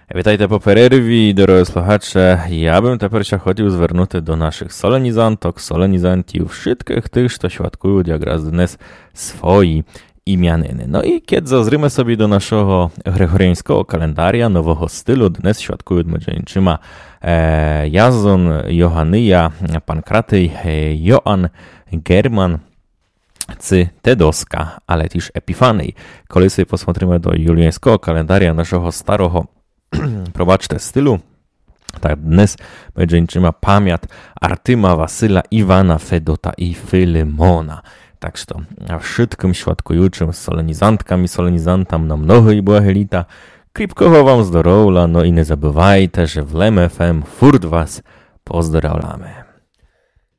Вітайте по перерві, дорогі слухачі. Я бym тепер хотів звернути до наших solenizantок, solenizantів, wszystkich tych, що świadkuють якраз днес свої ім'янини. Ну і kiedy зазрime собі до нашого григоріанського календаря, нового стилю, днес świadkuють ми джинчима Язон, Йоганния, Панкратий, Йоанн, Герман, Cy Tedoska, ale też Epifanej. Kiedy sobie posмотрimy do juliańskiego kalendarza naszego starego probaczte stylu, tak dnes będzie trzyma pamięć Artyma, Wasyla, Iwana, Fedota i Filemona. Tak że wszystkim świadkującym solenizantkami, solenizantom na mnoho i błahe lita. Kripkowo wam zdrowia, no i nie zabywajcie, że w LEM FM furt was pozdrawiamy.